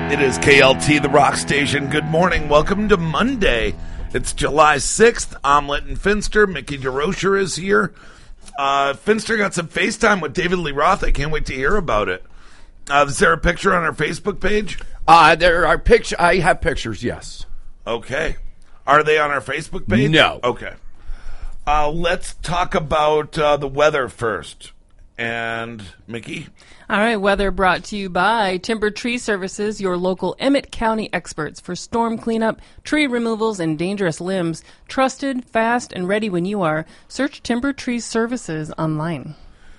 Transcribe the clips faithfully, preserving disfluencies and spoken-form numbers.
It is K L T, the rock station. Good morning. Welcome to Monday. It's July sixth. Omelet and Finster. Mickey DeRocher is here. Uh, Finster got some FaceTime with David Lee Roth. I can't wait to hear about it. Uh, is there a picture on our Facebook page? Uh, there are pictures. I have pictures, yes. Okay. Are they on our Facebook page? No. Okay. Uh, let's talk about uh, the weather first. And, Mickey? All right, weather brought to you by Timber Tree Services, your local Emmett County experts for storm cleanup, tree removals, and dangerous limbs. Trusted, fast, and ready when you are. Search Timber Tree Services online.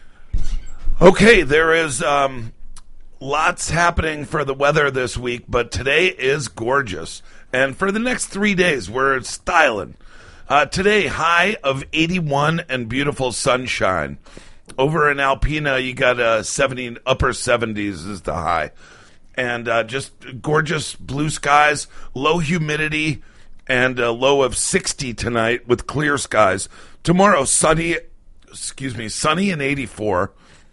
Okay, there is um, lots happening for the weather this week, but today is gorgeous. And for the next three days, we're styling. Uh, today, high of eighty-one and beautiful sunshine. Over in Alpena, you got uh, seventy, upper seventies is the high. And uh, just gorgeous blue skies, low humidity, and a low of sixty tonight with clear skies. Tomorrow, sunny, excuse me, sunny and eighty-four.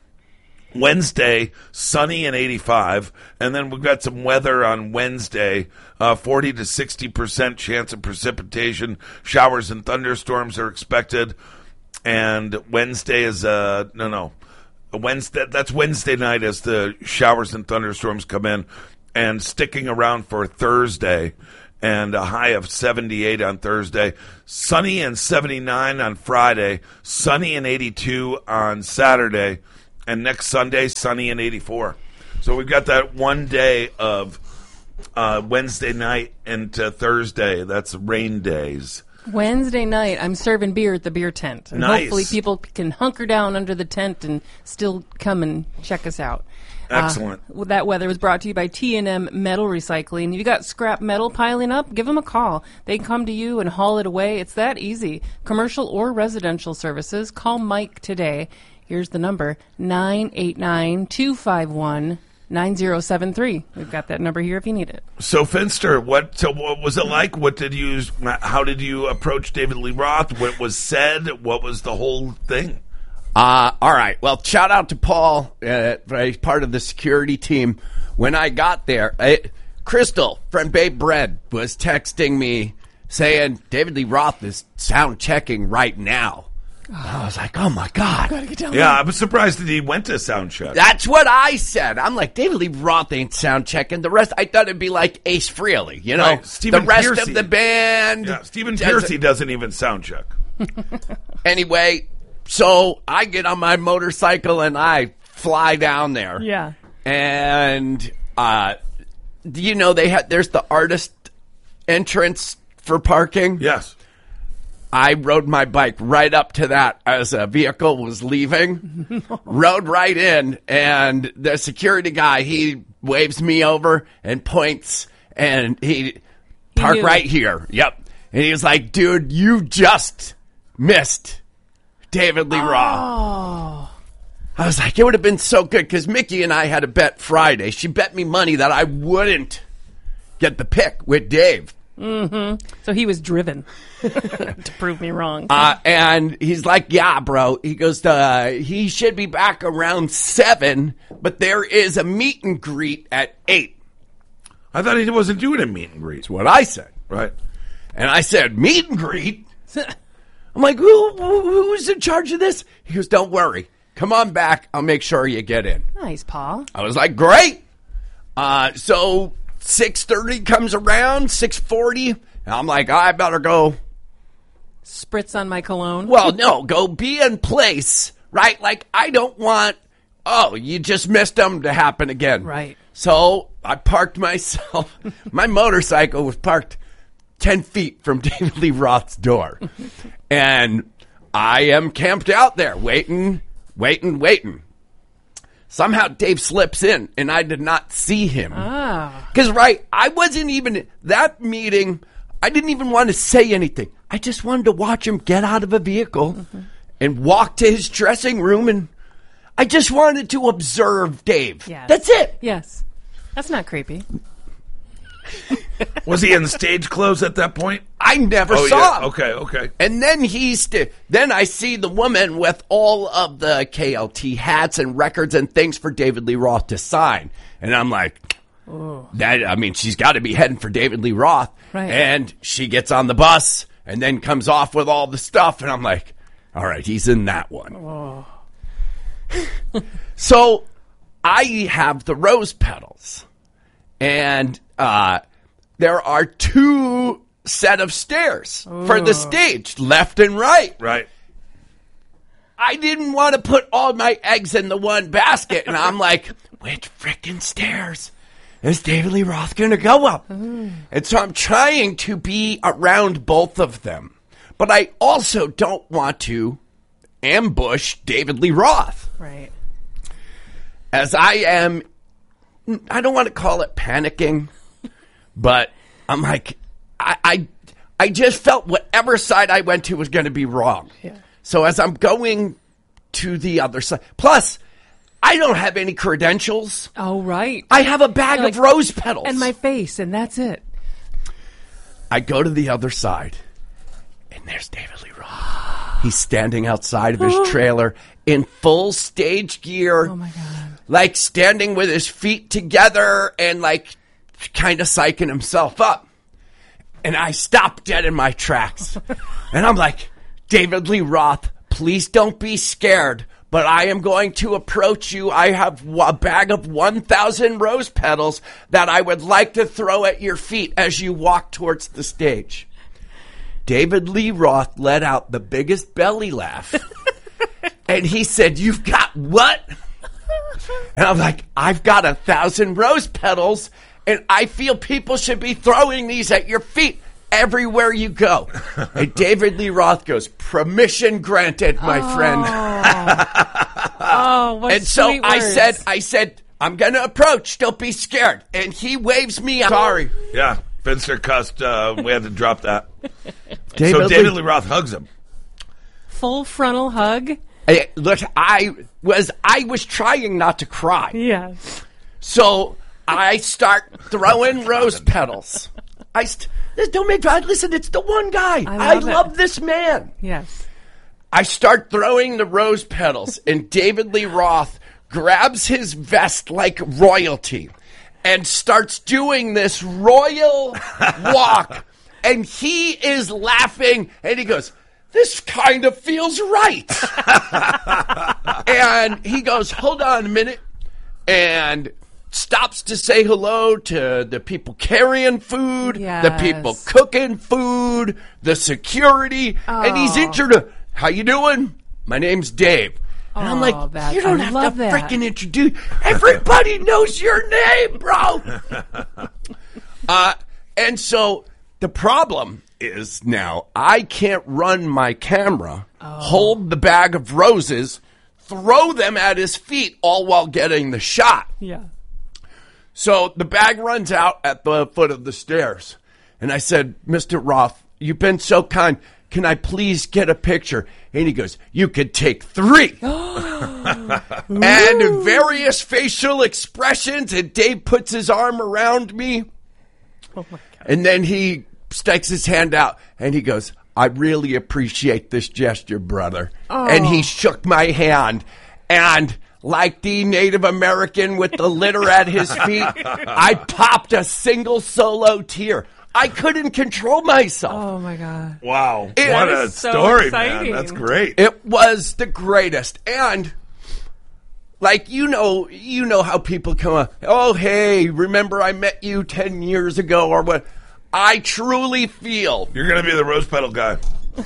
Wednesday, sunny and eighty-five. And then we've got some weather on Wednesday, uh, forty to sixty percent chance of precipitation. Showers and thunderstorms are expected. And Wednesday is, uh, no, no, Wednesday, that's Wednesday night as the showers and thunderstorms come in, and sticking around for Thursday, and a high of seventy-eight on Thursday, sunny and seventy-nine on Friday, sunny and eighty-two on Saturday, and next Sunday, sunny and eighty-four. So we've got that one day of uh, Wednesday night into Thursday. That's rain days. Wednesday night, I'm serving beer at the beer tent. And nice. Hopefully people can hunker down under the tent and still come and check us out. Excellent. Uh, that weather was brought to you by T and M Metal Recycling. If you got scrap metal piling up, give them a call. They come to you and haul it away. It's that easy. Commercial or residential services. Call Mike today. Here's the number, nine eight nine, two five one, nine zero seven three. We've got that number here if you need it. So, Finster, what, so what was it like? What did you, how did you approach David Lee Roth? What was said? What was the whole thing? Uh, all right. Well, shout out to Paul, uh, he's part of the security team. When I got there, I, Crystal from Babe Bread was texting me saying David Lee Roth is sound checking right now. I was like, oh, my God. Gotta get down Yeah, there. I was surprised that he went to sound check. That's what I said. I'm like, David Lee Roth ain't sound checking. The rest, I thought it'd be like Ace Frehley, you know? Right. Stephen the rest Pearcy. of the band. Yeah, Stephen does Pearcy it. doesn't even sound check. Anyway, so I get on my motorcycle and I fly down there. Yeah. And, uh, you know, they had, there's the artist entrance for parking. Yes. I rode my bike right up to that as a vehicle was leaving, rode right in, and the security guy, he waves me over and points, and he, park knew. right here. Yep. And he was like, dude, you just missed David Lee Roth. Oh. I was like, it would have been so good, because Mickey and I had a bet Friday. She bet me money that I wouldn't get the pick with Dave. Mm-hmm. So he was driven to prove me wrong. Uh, and he's like, yeah, bro. He goes, uh, he should be back around seven, but there is a meet and greet at eight. I thought he wasn't doing a meet and greet. That's what I said. Right. And I said, meet and greet? I'm like, who, who who's in charge of this? He goes, don't worry. Come on back. I'll make sure you get in. Nice, Paul. I was like, great. Uh, so six thirty comes around, six forty. And I'm like, I better go. Spritz on my cologne. Well, no, go be in place, right? Like, I don't want, oh, you just missed them to happen again. Right. So I parked myself. My motorcycle was parked ten feet from David Lee Roth's door. And I am camped out there waiting, waiting, waiting. Somehow Dave slips in, and I did not see him. Ah. Because, right, I wasn't even, that meeting, I didn't even want to say anything. I just wanted to watch him get out of a vehicle mm-hmm. and walk to his dressing room, and I just wanted to observe Dave. Yes. That's it. Yes. That's not creepy. Was he in stage clothes at that point? I never oh, saw yeah. him. Okay, okay. And then he's st- then I see the woman with all of the K L T hats and records and things for David Lee Roth to sign. And I'm like, That I mean, she's got to be heading for David Lee Roth. Right. And she gets on the bus and then comes off with all the stuff. And I'm like, all right, he's in that one. Oh. So I have the rose petals. And uh, there are two set of stairs for the stage, left and right. Right. I didn't want to put all my eggs in the one basket. And I'm like, which frickin' stairs is David Lee Roth going to go up? Mm. And so I'm trying to be around both of them. But I also don't want to ambush David Lee Roth. Right. As I am, I don't want to call it panicking, but I'm like, I, I, I just felt whatever side I went to was going to be wrong. Yeah. So as I'm going to the other side, plus I don't have any credentials. Oh, right. I have a bag You're of like, rose petals. and my face, and that's it. I go to the other side, and there's David Lee Roth. He's standing outside of his trailer in full stage gear. Oh, my God. Like standing with his feet together and like kind of psyching himself up. And I stopped dead in my tracks. And I'm like, David Lee Roth, please don't be scared, but I am going to approach you. I have a bag of one thousand rose petals that I would like to throw at your feet as you walk towards the stage. David Lee Roth let out the biggest belly laugh. And he said, you've got what? And I'm like, I've got a thousand rose petals, and I feel people should be throwing these at your feet everywhere you go. And David Lee Roth goes, permission granted, my oh. friend. Oh, what And so sweet I words. said, I said, I'm going to approach. Don't be scared. And he waves me. Sorry. Yeah. Finster cussed. Uh, we had to drop that. David so David Lee- Lee Roth hugs him. Full frontal hug. Hey, look, I was I was trying not to cry. Yes. So I start throwing rose petals. I st- don't make listen. It's the one guy. I love I it. love this man. Yes. I start throwing the rose petals, and David Lee Roth grabs his vest like royalty and starts doing this royal walk. And he is laughing, and he goes, this kind of feels right. And he goes, hold on a minute, and stops to say hello to the people carrying food, Yes. the people cooking food, the security, and he's Oh. introduced. How you doing? My name's Dave. And I'm Oh, like, that- you don't I have love to that. freaking introduce. Everybody knows your name, bro. uh, and so the problem is now I can't run my camera, hold the bag of roses, throw them at his feet, all while getting the shot. Yeah. So the bag runs out at the foot of the stairs. And I said, Mister Roth, you've been so kind. Can I please get a picture? And he goes, you could take three. And various facial expressions. And Dave puts his arm around me. Oh, my God. And then he sticks his hand out and he goes, I really appreciate this gesture, brother. Oh. And he shook my hand. And like the Native American with the litter at his feet, I popped a single solo tear. I couldn't control myself. Oh, my God. Wow. It what a is so story, exciting. man. That's great. It was the greatest. And like, you know, you know how people come up, oh, hey, remember I met you ten years ago or what? I truly feel. You're going to be the rose petal guy.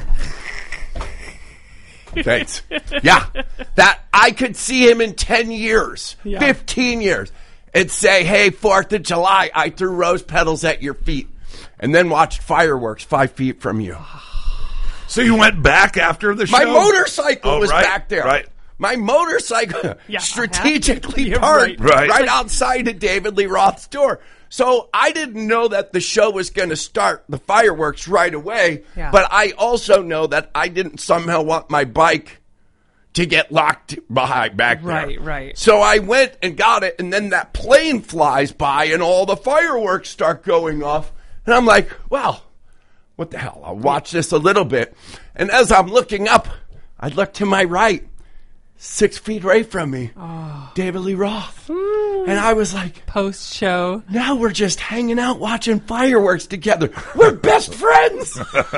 Thanks. Yeah. That I could see him in ten years, Yeah. fifteen years, and say, hey, fourth of July, I threw rose petals at your feet. And then watched fireworks five feet from you. So you went back after the show? My motorcycle Oh, was right, back there. right. My motorcycle Yeah, strategically yeah, parked right. right, Right. outside of David Lee Roth's door. So I didn't know that the show was going to start the fireworks right away. Yeah. But I also know that I didn't somehow want my bike to get locked behind back there. Right, right. So I went and got it, and then that plane flies by, and all the fireworks start going off. And I'm like, wow, what the hell? I'll watch this a little bit. And as I'm looking up, I look to my right. six feet away from me, oh. David Lee Roth. Mm. And I was like, post-show. Now we're just hanging out watching fireworks together. We're best friends.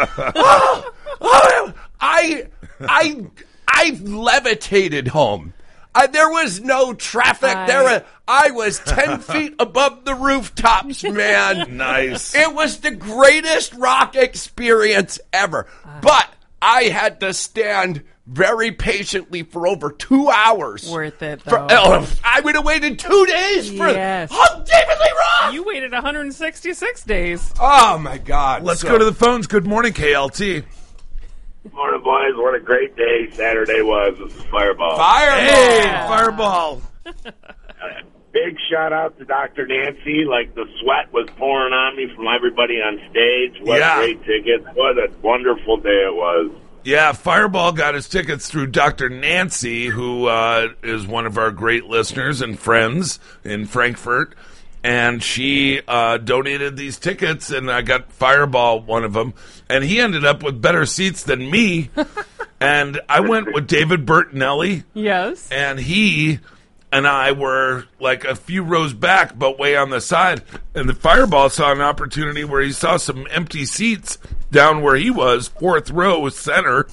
oh, oh, I, I, I levitated home. I, there was no traffic. I... There, were, I was ten feet above the rooftops, man. Nice. It was the greatest rock experience ever. Uh... But I had to stand very patiently for over two hours. Worth it, though. For, oh, I would have waited two days for yes. oh, David Lee Roth. You waited one hundred sixty-six days. Oh, my God. Let's so, go to the phones. Good morning, K L T. Morning, boys. What a great day Saturday was. This is Fireball. Fireball. Hey, Fireball. Uh, big shout out to Doctor Nancy. Like, the sweat was pouring on me from everybody on stage. What yeah. great tickets. What a wonderful day it was. Yeah, Fireball got his tickets through Doctor Nancy, who uh, is one of our great listeners and friends in Frankfurt. And she uh, donated these tickets, and I got Fireball one of them. And he ended up with better seats than me. And I went with David Bertinelli. Yes. And he and I were like a few rows back, but way on the side. And the Fireball saw an opportunity where he saw some empty seats down where he was, fourth row, center.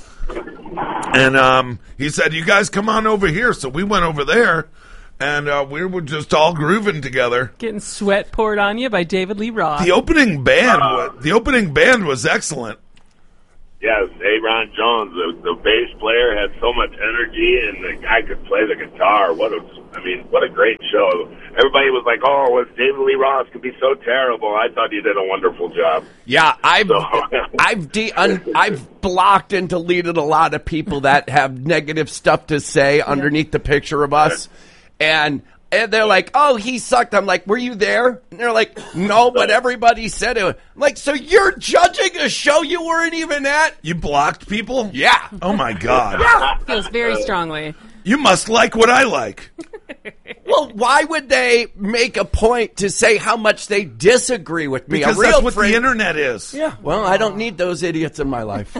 And um, he said, you guys come on over here. So we went over there. And uh, we were just all grooving together, getting sweat poured on you by David Lee Roth. The opening band, uh, was, the opening band was excellent. Yes, Aaron Jones, the, the bass player, had so much energy, and the guy could play the guitar. What a, I mean, what a great show! Everybody was like, "Oh, was David Lee Roth could be so terrible?" I thought you did a wonderful job. Yeah, I've so. I've de- un- I've blocked and deleted a lot of people that have negative stuff to say underneath yeah. the picture of us. And, and they're like, oh, he sucked. I'm like, were you there? And they're like, no, but everybody said it. I'm like, so you're judging a show you weren't even at? You blocked people? Yeah. Oh, my God. Yeah. Feels very strongly. You must like what I like. Well, why would they make a point to say how much they disagree with me? Because a real that's what friend- the internet is. Yeah. Well, I don't need those idiots in my life.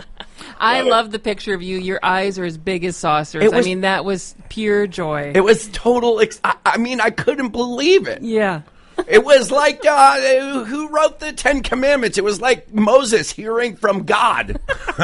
I love the picture of you. Your eyes are as big as saucers. Was, I mean, that was pure joy. It was total. Ex- I, I mean, I couldn't believe it. Yeah. It was like, uh, who wrote the Ten Commandments? It was like Moses hearing from God.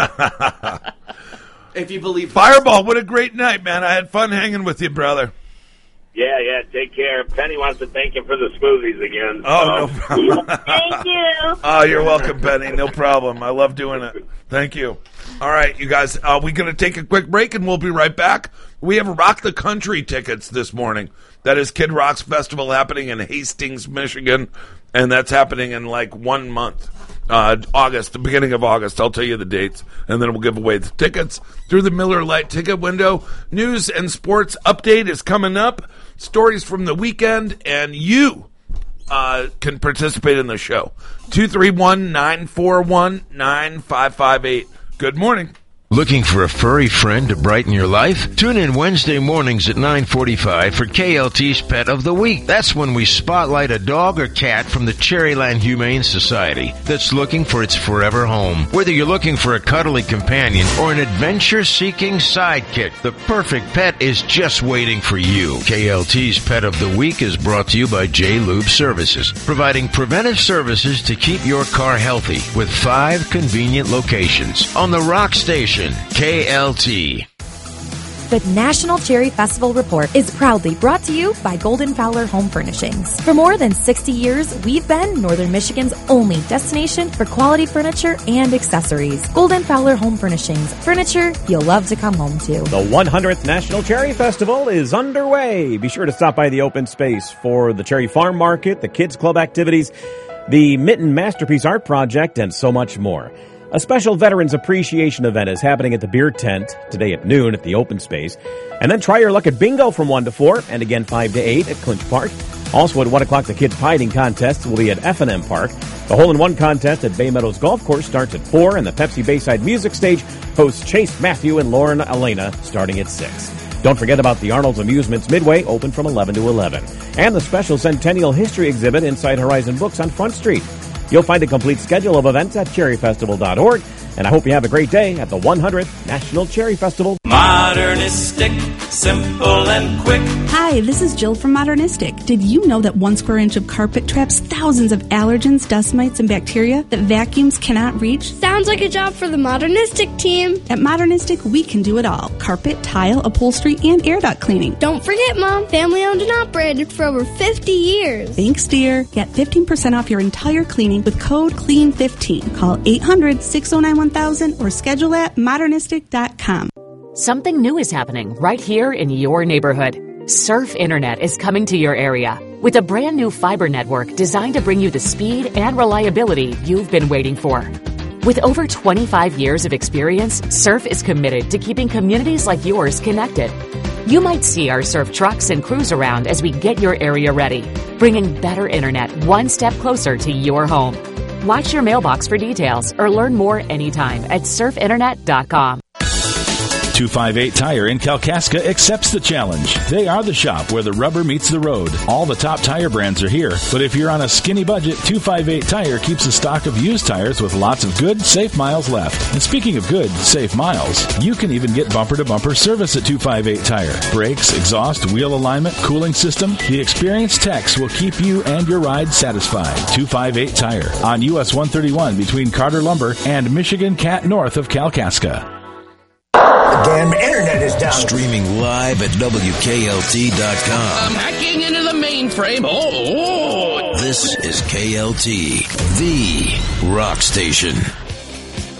If you believe Fireball, what a great night, man. I had fun hanging with you, brother. Yeah, yeah, take care. Penny wants to thank you for the smoothies again. Oh, no problem. Thank you. Oh, you're welcome, Penny. No problem. I love doing it. Thank you. All right, you guys, uh, we're going to take a quick break, and we'll be right back. We have Rock the Country tickets this morning. That is Kid Rock's festival happening in Hastings, Michigan, and that's happening in like one month. Uh, August, the beginning of August. I'll tell you the dates, and then we'll give away the tickets through the Miller Lite ticket window. News and sports update is coming up. Stories from the weekend, and you uh, can participate in the show. two three one, nine four one, nine five five eight. Good morning. Looking for a furry friend to brighten your life? Tune in Wednesday mornings at nine forty-five for K L T's Pet of the Week. That's when we spotlight a dog or cat from the Cherryland Humane Society that's looking for its forever home. Whether you're looking for a cuddly companion or an adventure-seeking sidekick, the perfect pet is just waiting for you. K L T's Pet of the Week is brought to you by J. Lube Services, providing preventive services to keep your car healthy with five convenient locations on the Rock Station. K L T. The National Cherry Festival Report is proudly brought to you by Golden Fowler Home Furnishings. For more than sixty years, we've been Northern Michigan's only destination for quality furniture and accessories. Golden Fowler Home Furnishings. Furniture you'll love to come home to. The one hundredth National Cherry Festival is underway. Be sure to stop by the open space for the Cherry Farm Market, the Kids Club activities, the Mitten Masterpiece Art Project, and so much more. A special Veterans Appreciation event is happening at the Beer Tent today at noon at the open space. And then try your luck at bingo from one to four and again five to eight at Clinch Park. Also at one o'clock, the Kids Pie Eating Contest will be at F and M Park. The Hole-in-One Contest at Bay Meadows Golf Course starts at four, and the Pepsi Bayside Music Stage hosts Chase Matthew and Lauren Elena starting at six. Don't forget about the Arnold's Amusements Midway, open from eleven to eleven. And the special Centennial History exhibit inside Horizon Books on Front Street. You'll find a complete schedule of events at cherry festival dot org, and I hope you have a great day at the one hundredth National Cherry Festival. Modern Modernistic, simple and quick. Hi, this is Jill from Modernistic. Did you know that one square inch of carpet traps thousands of allergens, dust mites, and bacteria that vacuums cannot reach? Sounds like a job for the Modernistic team. At Modernistic, we can do it all. Carpet, tile, upholstery, and air duct cleaning. Don't forget, Mom, family owned and operated for over fifty years. Thanks, dear. Get fifteen percent off your entire cleaning with code clean fifteen. Call eight hundred, six oh nine, one thousand or schedule at modernistic dot com. Something new is happening right here in your neighborhood. Surf Internet is coming to your area with a brand new fiber network designed to bring you the speed and reliability you've been waiting for. With over twenty-five years of experience, Surf is committed to keeping communities like yours connected. You might see our Surf trucks and crews around as we get your area ready, bringing better internet one step closer to your home. Watch your mailbox for details or learn more anytime at surf internet dot com. two fifty-eight Tire in Kalkaska accepts the challenge. They are the shop where the rubber meets the road. All the top tire brands are here, but if you're on a skinny budget, two fifty-eight Tire keeps a stock of used tires with lots of good, safe miles left. And speaking of good, safe miles, you can even get bumper-to-bumper service at two fifty-eight Tire. Brakes, exhaust, wheel alignment, cooling system, the experienced techs will keep you and your ride satisfied. two fifty-eight Tire on U S one thirty-one between Carter Lumber and Michigan Cat north of Kalkaska. Damn internet is down. Streaming live at W K L T dot com. I'm hacking into the mainframe. Oh, oh. This is K L T, the rock station.